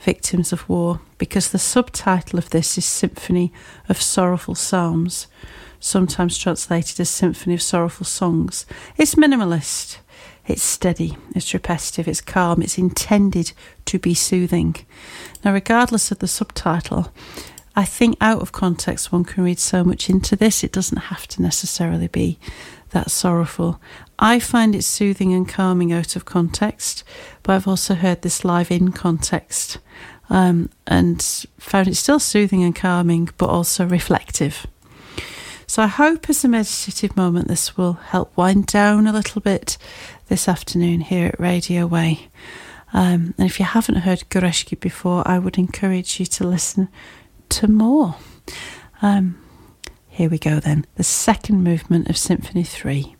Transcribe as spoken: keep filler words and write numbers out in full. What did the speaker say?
victims of war, because the subtitle of this is Symphony of Sorrowful Psalms, sometimes translated as Symphony of Sorrowful Songs. It's minimalist, it's steady, it's repetitive, it's calm, it's intended to be soothing. Now, regardless of the subtitle, I think out of context one can read so much into this. It doesn't have to necessarily be that sorrowful. I find it soothing and calming out of context, but I've also heard this live in context um, and found it still soothing and calming, but also reflective. So I hope as a meditative moment this will help wind down a little bit this afternoon here at Radio Way. Um, and if you haven't heard Goretzky before, I would encourage you to listen to more. Um, here we go then, the second movement of Symphony three.